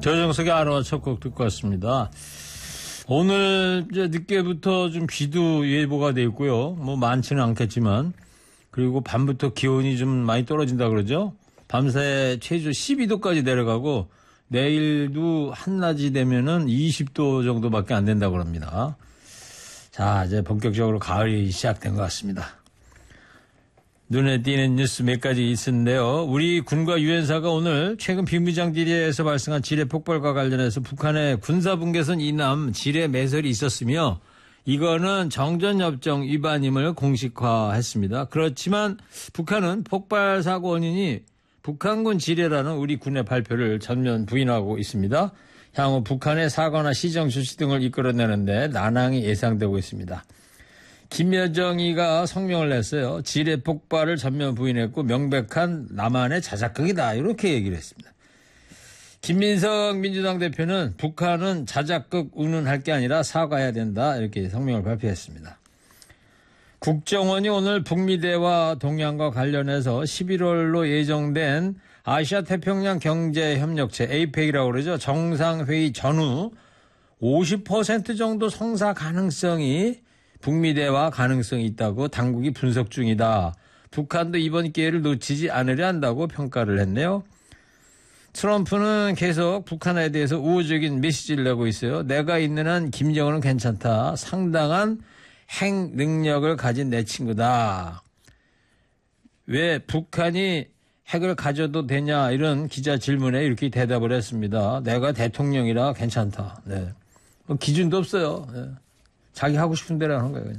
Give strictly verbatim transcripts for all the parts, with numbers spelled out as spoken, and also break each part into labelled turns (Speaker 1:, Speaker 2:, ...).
Speaker 1: 조정석의 아로하 첫 곡 듣고 왔습니다. 오늘 이제 늦게부터 좀 비도 예보가 돼 있고요. 뭐 많지는 않겠지만 그리고 밤부터 기온이 좀 많이 떨어진다 그러죠. 밤새 최저 십이 도까지 내려가고 내일도 한낮이 되면은 이십 도 정도밖에 안 된다고 그럽니다. 자, 이제 본격적으로 가을이 시작된 것 같습니다. 눈에 띄는 뉴스 몇 가지 있었는데요. 우리 군과 유엔사가 오늘 최근 비무장지대에서 발생한 지뢰 폭발과 관련해서 북한의 군사분계선 이남 지뢰 매설이 있었으며 이거는 정전협정 위반임을 공식화했습니다. 그렇지만 북한은 폭발 사고 원인이 북한군 지뢰라는 우리 군의 발표를 전면 부인하고 있습니다. 향후 북한의 사과나 시정 조치 등을 이끌어내는데 난항이 예상되고 있습니다. 김여정이가 성명을 냈어요. 지뢰 폭발을 전면 부인했고 명백한 남한의 자작극이다 이렇게 얘기를 했습니다. 김민석 민주당 대표는 북한은 자작극 운운할 게 아니라 사과해야 된다 이렇게 성명을 발표했습니다. 국정원이 오늘 북미대화 동향과 관련해서 십일월로 예정된 아시아 태평양 경제협력체 에이펙이라고 그러죠. 정상회의 전후 오십 퍼센트 정도 성사 가능성이 북미 대화 가능성이 있다고 당국이 분석 중이다. 북한도 이번 기회를 놓치지 않으려 한다고 평가를 했네요. 트럼프는 계속 북한에 대해서 우호적인 메시지를 내고 있어요. 내가 있는 한 김정은은 괜찮다. 상당한 핵 능력을 가진 내 친구다. 왜 북한이 핵을 가져도 되냐 이런 기자 질문에 이렇게 대답을 했습니다. 내가 대통령이라 괜찮다. 네. 뭐 기준도 없어요. 네. 자기 하고 싶은 대로 하는 거예요. 그냥.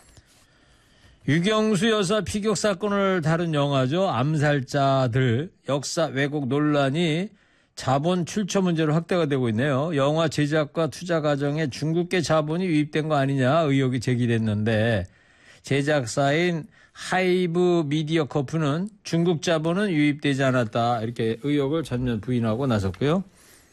Speaker 1: 유경수 여사 피격 사건을 다룬 영화죠. 암살자들 역사 왜곡 논란이 자본 출처 문제로 확대가 되고 있네요. 영화 제작과 투자 과정에 중국계 자본이 유입된 거 아니냐 의혹이 제기됐는데 제작사인 하이브 미디어 커프는 중국 자본은 유입되지 않았다 이렇게 의혹을 전면 부인하고 나섰고요.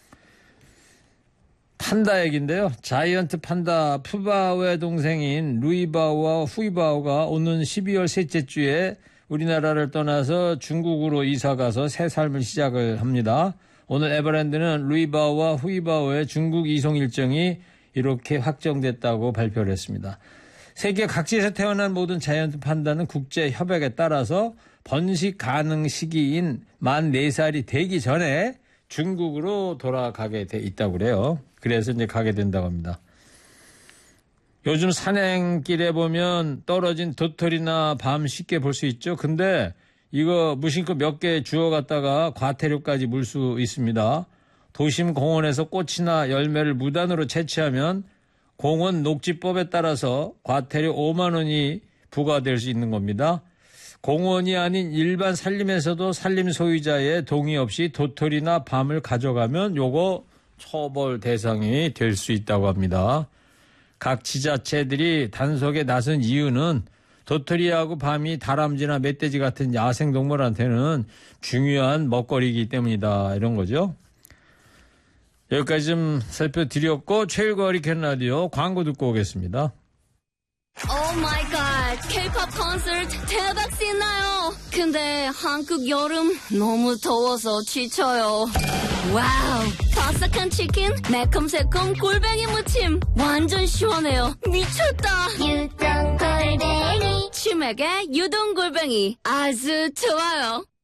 Speaker 1: 판다 얘기인데요. 자이언트 판다 푸바오의 동생인 루이바오와 후이바오가 오는 십이월 셋째 주에 우리나라를 떠나서 중국으로 이사가서 새 삶을 시작을 합니다. 오늘 에버랜드는 루이바오와 후이바오의 중국 이송 일정이 이렇게 확정됐다고 발표를 했습니다. 세계 각지에서 태어난 모든 자이언트 판다는 국제 협약에 따라서 번식 가능 시기인 만 네 살이 되기 전에 중국으로 돌아가게 돼 있다고 그래요. 그래서 이제 가게 된다고 합니다. 요즘 산행길에 보면 떨어진 도토리나 밤 쉽게 볼 수 있죠. 근데 이거 무심코 몇 개 주워갔다가 과태료까지 물 수 있습니다. 도심 공원에서 꽃이나 열매를 무단으로 채취하면 공원 녹지법에 따라서 과태료 오만 원이 부과될 수 있는 겁니다. 공원이 아닌 일반 산림에서도 산림 소유자의 동의 없이 도토리나 밤을 가져가면 요거 처벌 대상이 될 수 있다고 합니다. 각 지자체들이 단속에 나선 이유는 도토리하고 밤이 다람쥐나 멧돼지 같은 야생동물한테는 중요한 먹거리이기 때문이다. 이런 거죠. 여기까지 좀 살펴드렸고 최일과 리켄 라디오 광고 듣고 오겠습니다.
Speaker 2: 오 마이 갓, K-팝 콘서트 대박 신나요. 근데 한국 여름 너무 더워서 지쳐요. 와우, 바삭한 치킨, 매콤새콤 골뱅이 무침 완전 시원해요. 미쳤다.
Speaker 3: 유동 골뱅이
Speaker 2: 치맥의 유동 골뱅이 아주 좋아요.